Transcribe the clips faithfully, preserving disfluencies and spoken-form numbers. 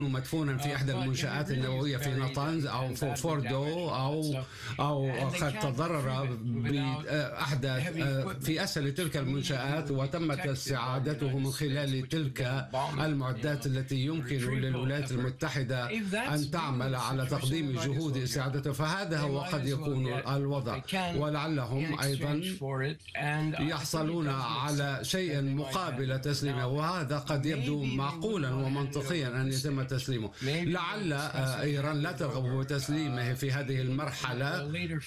مدفونا في إحدى المنشآت النووية في نطنز أو في فوردو أو أو قد تضرر بأحدى في أسفل تلك المنشآت، وتمت استعادته من خلال تلك المعدات التي يمكن للولايات المتحدة أن تعمل على تقديم جهود استعادته. فهذا هو قد يكون الوضع، ولعلهم أيضا يحصلون على شيء مقابل تسليمه، وهذا قد يبدو معقولا ومنطقيا أن يتم تسليمه. لعل إيران لا ترغب بتسليمه في هذه المرحلة،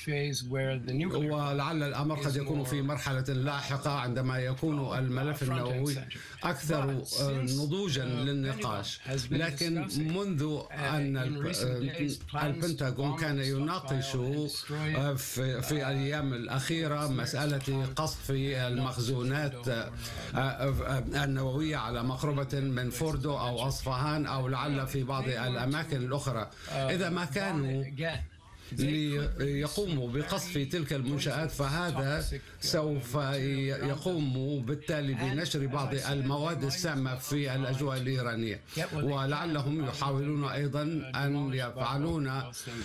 ولعل الأمر قد يكون في مرحلة لاحقة عندما يكون الملف النووي أكثر نضوجا للنقاش. لكن منذ أن البنتاغون كان يناقش في الأيام الأخيرة مسألة قصف المخزونات النووية على مقربة من فوردو أو أصفهان أو لعل في بعض الأماكن الأخرى، إذا ما كانوا ليقوموا بقصف تلك المنشآت فهذا سوف يقوم بالتالي بنشر بعض المواد السامة في الأجواء الإيرانية، ولعلهم يحاولون أيضا أن يفعلون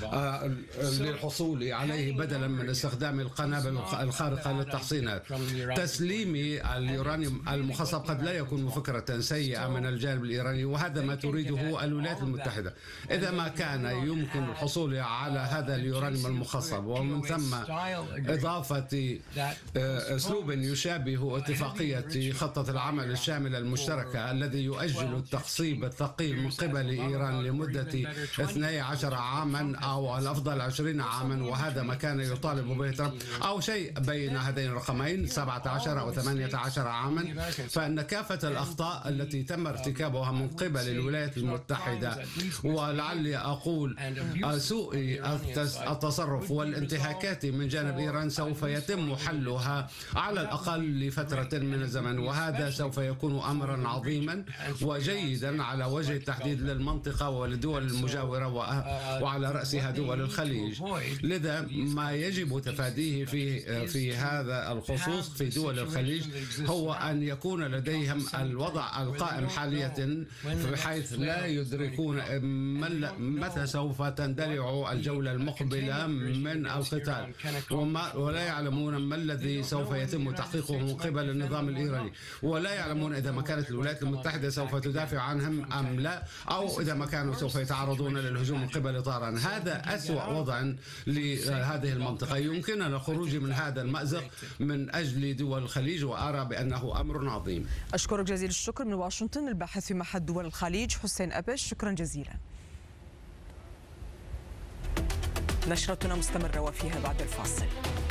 للحصول عليه بدلا من استخدام القنابل الخارقة للتحصينات. تسليم اليورانيوم المخصب قد لا يكون فكرة سيئة من الجانب الإيراني، وهذا ما تريده الولايات المتحدة. إذا ما كان يمكن الحصول على هذا اليورانيوم المخصب ومن ثم إضافة أسلوب يشابه اتفاقية خطة العمل الشاملة المشتركة الذي يؤجل التخصيب الثقيل من قبل إيران لمدة اثني عشر عاما أو الأفضل عشرين عاما، وهذا ما كان يطالب به ترامب، أو شيء بين هذين الرقمين سبعة عشر أو ثمانية عشر عاما، فإن كافة الأخطاء التي تم ارتكابها من قبل الولايات المتحدة، ولعلي أقول سوء التصرف والانتهاكات من جانب إيران، سوف يتم حلها على الأقل لفترة من الزمن، وهذا سوف يكون أمرا عظيما وجيدا على وجه التحديد للمنطقة وللدول المجاورة وعلى رأسها دول الخليج. لذا ما يجب تفاديه في في هذا الخصوص في دول الخليج هو أن يكون لديهم الوضع القائم حاليا، بحيث لا يدركون متى سوف تندلع الجولة المقبلة من القتال، وما ولا يعلمون ما الذي سوف يتم تحقيقه من قبل النظام الإيراني، ولا يعلمون إذا ما كانت الولايات المتحدة سوف تدافع عنهم أم لا، أو إذا ما كانوا سوف يتعرضون للهجوم من قبل طهران. هذا أسوأ وضع لهذه المنطقة. يمكننا الخروج من هذا المأزق من أجل دول الخليج، وأرى بأنه أمر عظيم. أشكرك جزيل الشكر من واشنطن الباحث في معهد دول الخليج حسين أبش، شكرا جزيلا. نشرتنا مستمرة وفيها بعد الفاصل.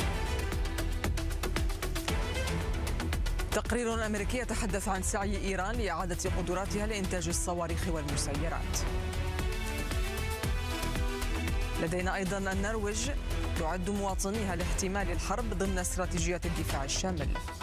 تقرير أمريكي يتحدث عن سعي إيران لإعادة قدراتها لإنتاج الصواريخ والمسيرات. لدينا أيضا النرويج تعد مواطنيها لاحتمال الحرب ضمن استراتيجية الدفاع الشامل.